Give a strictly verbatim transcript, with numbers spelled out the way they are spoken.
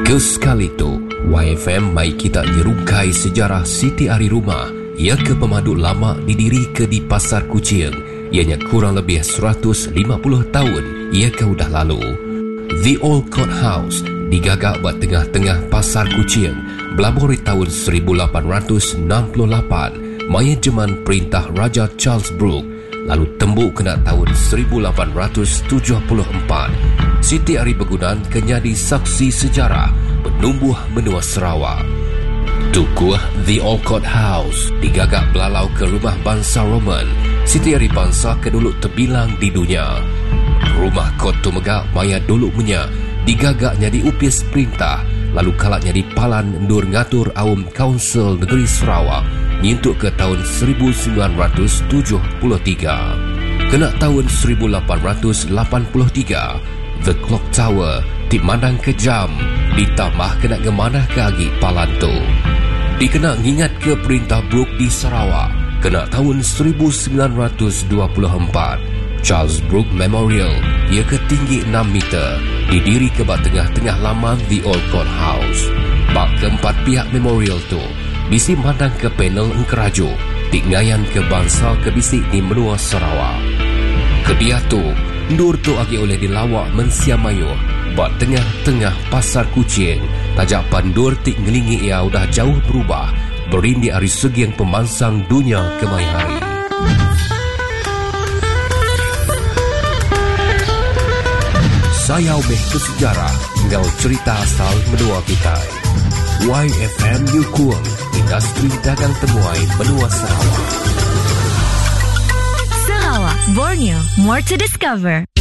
Kesekali tu, Y F M mai kita nyerungkai sejarah Siti Ari Rumah yang ke pemaduk lama didiri ke di Pasar Kuching. Ianya kurang lebih seratus lima puluh tahun ia ke udah lalu. The Old Court House digagak buat tengah-tengah Pasar Kuching berlabuh di tahun seribu lapan ratus enam puluh lapan maya zaman perintah Raja Charles Brooke. Lalu tembuk kena tahun seribu lapan ratus tujuh puluh empat. Siti Ari Bergunan kenyadi saksi sejarah penumbuh benua Sarawak. Tukuh The Old Court House digagak belalau ke rumah bangsa Roman. Siti Ari bangsa kedulu terbilang di dunia. Rumah kot tu megak maya dulu punya digagaknya di upis perintah, lalu kalaknya di Palan Nur ngatur awam Kaunsil Negeri Sarawak nyintuk ke tahun seribu sembilan ratus tujuh puluh tiga. Kena tahun seribu lapan ratus lapan puluh tiga, The Clock Tower dimandang ke jam, ditambah kena gemanah ke agi Palan tu. Dikena ngingat ke perintah Brooke di Sarawak, kena tahun seribu sembilan ratus dua puluh empat. Charles Brooke Memorial, ia ketinggi enam meter, didiri ke bak tengah-tengah laman The Old Court House. Bak keempat pihak memorial tu bisi mandang ke panel engkerajo, tinggayan ke bangsa ke bisik di menua Sarawak. Kedia tu, Nur tu agi oleh dilawak mensiamayo, bak tengah-tengah Pasar Kuching, tajak pandur tik ngelingi ia udah jauh berubah, berindi dari segi yang pemansang dunia kemai hari. Saya ubeh ke sejarah, engkau cerita asal menua kita. Y F M Yukung, industri dagang temuai benua Sarawak. Sarawak, Borneo, more to discover.